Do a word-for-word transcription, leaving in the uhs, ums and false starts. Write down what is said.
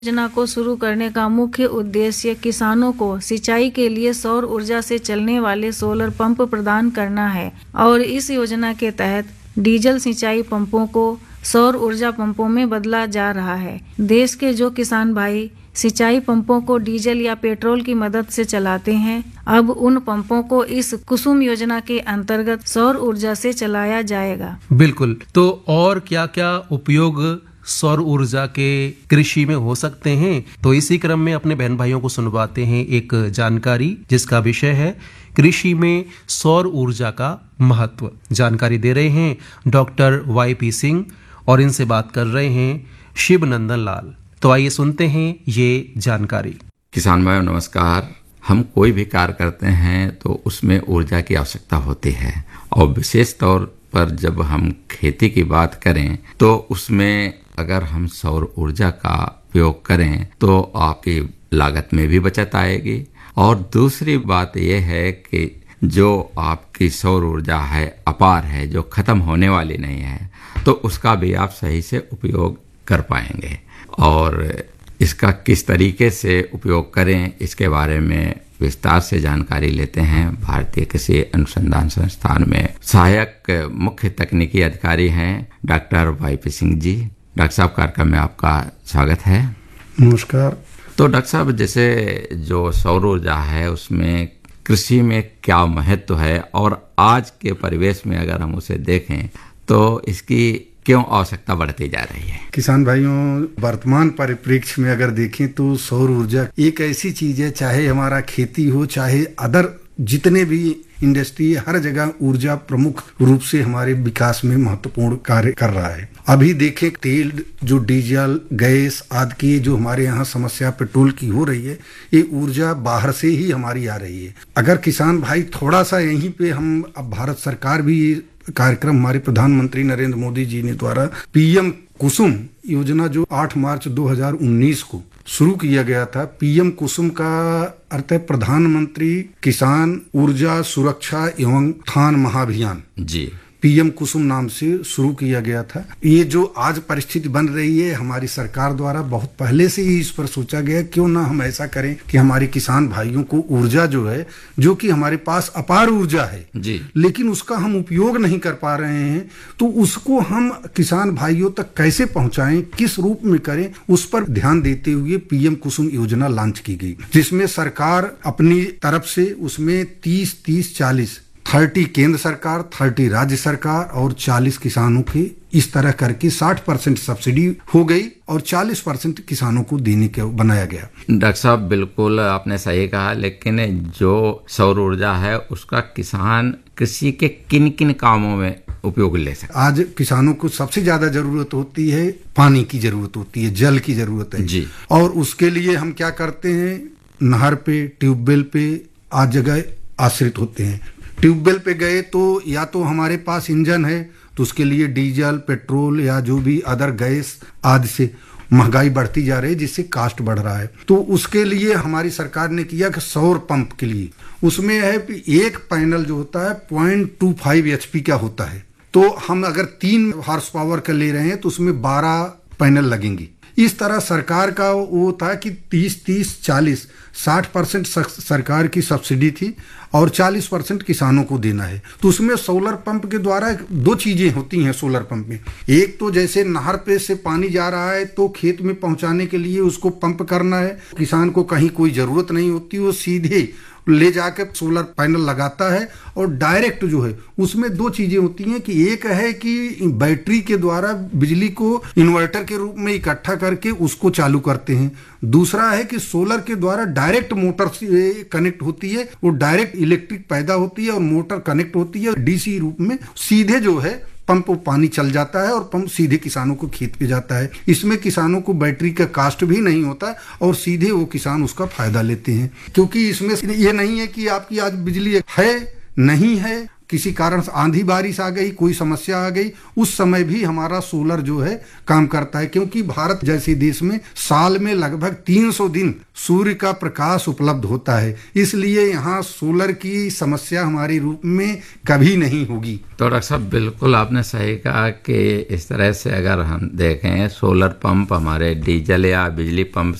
योजना को शुरू करने का मुख्य उद्देश्य किसानों को सिंचाई के लिए सौर ऊर्जा से चलने वाले सोलर पंप प्रदान करना है और इस योजना के तहत डीजल सिंचाई पंपों को सौर ऊर्जा पंपों में बदला जा रहा है। देश के जो किसान भाई सिंचाई पंपों को डीजल या पेट्रोल की मदद से चलाते हैं, अब उन पंपों को इस कुसुम योजना के अंतर्गत सौर ऊर्जा से चलाया जाएगा। बिल्कुल। तो और क्या क्या उपयोग सौर ऊर्जा के कृषि में हो सकते हैं, तो इसी क्रम में अपने बहन भाइयों को सुनवाते हैं एक जानकारी जिसका विषय है कृषि में सौर ऊर्जा का महत्व। जानकारी दे रहे हैं डॉक्टर वाई पी सिंह और इनसे बात कर रहे हैं शिव नंदन लाल। तो आइए सुनते हैं ये जानकारी। किसान भाइयों नमस्कार। हम कोई भी कार्य करते हैं तो उसमें ऊर्जा की आवश्यकता होती है और विशेष तौर पर जब हम खेती की बात करें तो उसमें अगर हम सौर ऊर्जा का उपयोग करें तो आपकी लागत में भी बचत आएगी और दूसरी बात यह है कि जो आपकी सौर ऊर्जा है अपार है, जो खत्म होने वाली नहीं है, तो उसका भी आप सही से उपयोग कर पाएंगे। और इसका किस तरीके से उपयोग करें इसके बारे में विस्तार से जानकारी लेते हैं भारतीय कृषि अनुसंधान संस्थान में सहायक मुख्य तकनीकी अधिकारी हैं doctor Y P Singh ji. Doctor साहब, कार्यक्रम में आपका स्वागत है। नमस्कार। तो डॉक्टर साहब, जैसे जो सौर ऊर्जा है उसमें कृषि में क्या महत्व है और आज के परिवेश में अगर हम उसे देखें तो इसकी क्यों आवश्यकता बढ़ती जा रही है? किसान भाइयों, वर्तमान परिप्रेक्ष्य में अगर देखें तो सौर ऊर्जा एक ऐसी चीज है, चाहे हमारा खेती हो चाहे अदर जितने भी इंडस्ट्री, हर जगह ऊर्जा प्रमुख रूप से हमारे विकास में महत्वपूर्ण कार्य कर रहा है। अभी देखें तेल, जो डीजल, गैस आदि की जो हमारे यहाँ समस्या पेट्रोल की हो रही है, ये ऊर्जा बाहर से ही हमारी आ रही है। अगर किसान भाई थोड़ा सा यहीं पे हम, अब भारत सरकार भी कार्यक्रम हमारे प्रधानमंत्री नरेंद्र मोदी जी ने द्वारा पीएम कुसुम योजना जो आठ मार्च दो हज़ार उन्नीस को शुरू किया गया था। पीएम कुसुम का अर्थ है प्रधानमंत्री किसान ऊर्जा सुरक्षा एवं उत्थान महाअभियान जी। पीएम कुसुम नाम से शुरू किया गया था। ये जो आज परिस्थिति बन रही है हमारी सरकार द्वारा बहुत पहले से ही इस पर सोचा गया, क्यों ना हम ऐसा करें कि हमारे किसान भाइयों को ऊर्जा जो है, जो कि हमारे पास अपार ऊर्जा है जी, लेकिन उसका हम उपयोग नहीं कर पा रहे हैं, तो उसको हम किसान भाइयों तक कैसे पहुंचाएं, किस रूप में करें, उस पर ध्यान देते हुए पीएम कुसुम योजना लॉन्च की गई, जिसमें सरकार अपनी तरफ से उसमें तीस तीस चालीस थर्टी केंद्र सरकार, थर्टी राज्य सरकार और चालीस किसानों के इस तरह करके साठ परसेंट सब्सिडी हो गई और चालीस परसेंट किसानों को देने के बनाया गया। डॉक्टर साहब, बिल्कुल आपने सही कहा, लेकिन जो सौर ऊर्जा है उसका किसान कृषि के किन किन कामों में उपयोग ले सकते? आज किसानों को सबसे ज्यादा जरूरत होती है, पानी की जरूरत होती है, जल की जरूरत है जी। और उसके लिए हम क्या करते हैं, नहर पे, ट्यूबवेल पे आज जगह आश्रित होते हैं। ट्यूबवेल पे गए तो या तो हमारे पास इंजन है तो उसके लिए डीजल, पेट्रोल या जो भी अदर गैस आदि से महंगाई बढ़ती जा रही है, जिससे कास्ट बढ़ रहा है। तो उसके लिए हमारी सरकार ने किया कि सौर पंप के लिए उसमें है कि एक पैनल जो होता है पॉइंट टू फाइव एचपी का होता है, तो हम अगर तीन हॉर्स पावर का ले रहे हैं तो उसमें बारह पैनल लगेंगे। इस तरह सरकार का वो था कि तीस तीस चालीस साठ परसेंट सरकार की सब्सिडी थी और चालीस परसेंट किसानों को देना है। तो उसमें सोलर पंप के द्वारा दो चीजें होती हैं सोलर पंप में। एक तो जैसे नहर पे से पानी जा रहा है तो खेत में पहुंचाने के लिए उसको पंप करना है, किसान को कहीं कोई जरूरत नहीं होती, वो सीधे ले जाकर सोलर पैनल लगाता है और डायरेक्ट जो है उसमें दो चीजें होती हैं कि एक है कि बैटरी के द्वारा बिजली को इन्वर्टर के रूप में इकट्ठा करके उसको चालू करते हैं, दूसरा है कि सोलर के द्वारा डायरेक्ट मोटर से कनेक्ट होती है, वो डायरेक्ट इलेक्ट्रिक पैदा होती है और मोटर कनेक्ट होती है डीसी रूप में, सीधे जो है पंप पानी चल जाता है और पंप सीधे किसानों को खेत पे जाता है। इसमें किसानों को बैटरी का कास्ट भी नहीं होता और सीधे वो किसान उसका फायदा लेते हैं, क्योंकि इसमें ये नहीं है कि आपकी आज बिजली है नहीं है, किसी कारण से आंधी बारिश आ गई, कोई समस्या आ गई, उस समय भी हमारा सोलर जो है काम करता है। क्योंकि भारत जैसे देश में साल में लगभग तीन सौ दिन सूर्य का प्रकाश उपलब्ध होता है, इसलिए यहाँ सोलर की समस्या हमारे रूप में कभी नहीं होगी। तो डॉक्टर साहब बिल्कुल आपने सही कहा कि इस तरह से अगर हम देखें सोलर पंप हमारे डीजल या बिजली पंप